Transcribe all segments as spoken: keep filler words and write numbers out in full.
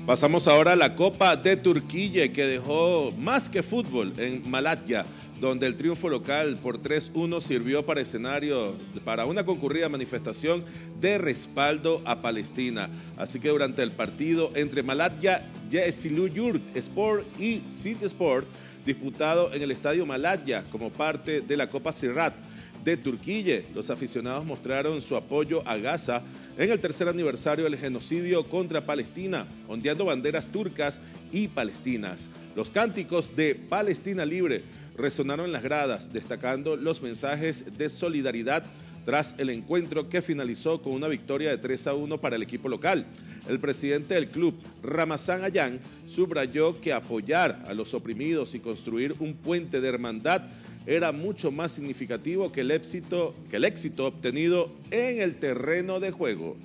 Pasamos ahora a la Copa de Turquía, que dejó más que fútbol en Malatya, donde el triunfo local por tres uno sirvió para escenario para una concurrida manifestación de respaldo a Palestina. Así que durante el partido entre Malatya Yeşilyurt Sport y Sivasspor, disputado en el estadio Malatya como parte de la Copa Ziraat de Turquía, los aficionados mostraron su apoyo a Gaza en el tercer aniversario del genocidio contra Palestina, ondeando banderas turcas y palestinas. Los cánticos de Palestina Libre resonaron en las gradas, destacando los mensajes de solidaridad tras el encuentro que finalizó con una victoria de tres a uno para el equipo local. El presidente del club, Ramazan Ayhan, subrayó que apoyar a los oprimidos y construir un puente de hermandad era mucho más significativo que el éxito, que el éxito obtenido en el terreno de juego.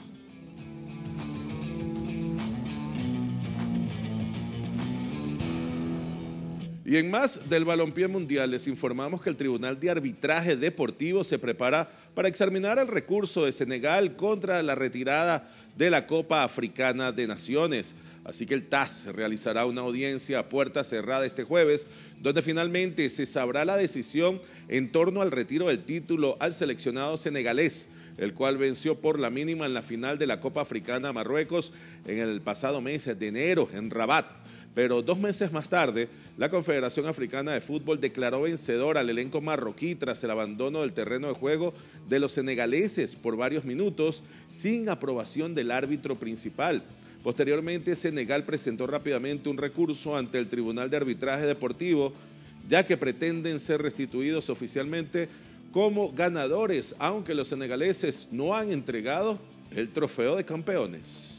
Y en más del balompié mundial, les informamos que el Tribunal de Arbitraje Deportivo se prepara para examinar el recurso de Senegal contra la retirada de la Copa Africana de Naciones. Así que el T A S realizará una audiencia a puerta cerrada este jueves, donde finalmente se sabrá la decisión en torno al retiro del título al seleccionado senegalés, el cual venció por la mínima en la final de la Copa Africana a Marruecos en el pasado mes de enero en Rabat. Pero dos meses más tarde, la Confederación Africana de Fútbol declaró vencedor al elenco marroquí tras el abandono del terreno de juego de los senegaleses por varios minutos sin aprobación del árbitro principal. Posteriormente, Senegal presentó rápidamente un recurso ante el Tribunal de Arbitraje Deportivo, ya que pretenden ser restituidos oficialmente como ganadores, aunque los senegaleses no han entregado el trofeo de campeones.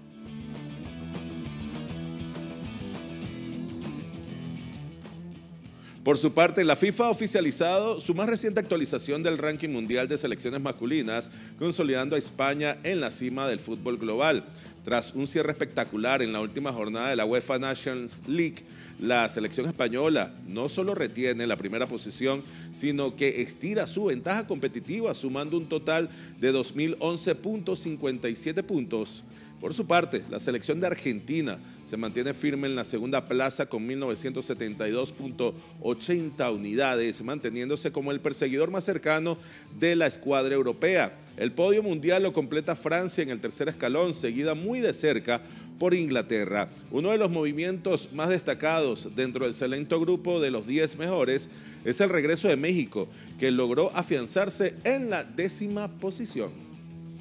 Por su parte, la FIFA ha oficializado su más reciente actualización del ranking mundial de selecciones masculinas, consolidando a España en la cima del fútbol global. Tras un cierre espectacular en la última jornada de la UEFA Nations League, la selección española no solo retiene la primera posición, sino que estira su ventaja competitiva, sumando un total de dos mil once punto cincuenta y siete puntos. Por su parte, la selección de Argentina se mantiene firme en la segunda plaza con mil novecientos setenta y dos punto ochenta unidades, manteniéndose como el perseguidor más cercano de la escuadra europea. El podio mundial lo completa Francia en el tercer escalón, seguida muy de cerca por Inglaterra. Uno de los movimientos más destacados dentro del selecto grupo de los diez mejores es el regreso de México, que logró afianzarse en la décima posición.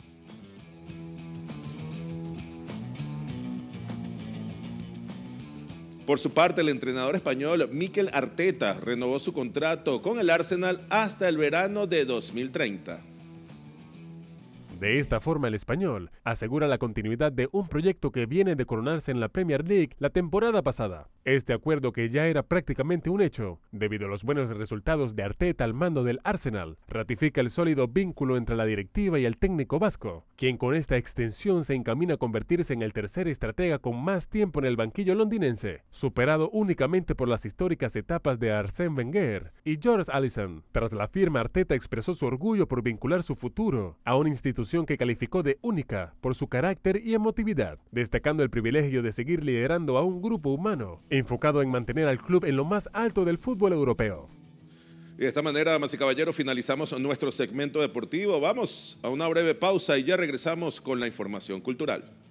Por su parte, el entrenador español Mikel Arteta renovó su contrato con el Arsenal hasta el verano de dos mil treinta. De esta forma, el español asegura la continuidad de un proyecto que viene de coronarse en la Premier League la temporada pasada. Este acuerdo, que ya era prácticamente un hecho, debido a los buenos resultados de Arteta al mando del Arsenal, ratifica el sólido vínculo entre la directiva y el técnico vasco, quien con esta extensión se encamina a convertirse en el tercer estratega con más tiempo en el banquillo londinense, superado únicamente por las históricas etapas de Arsène Wenger y George Alisson. Tras la firma, Arteta expresó su orgullo por vincular su futuro a una institución que calificó de única por su carácter y emotividad, destacando el privilegio de seguir liderando a un grupo humano enfocado en mantener al club en lo más alto del fútbol europeo. Y de esta manera, damas y caballeros, finalizamos nuestro segmento deportivo. Vamos a una breve pausa y ya regresamos con la información cultural.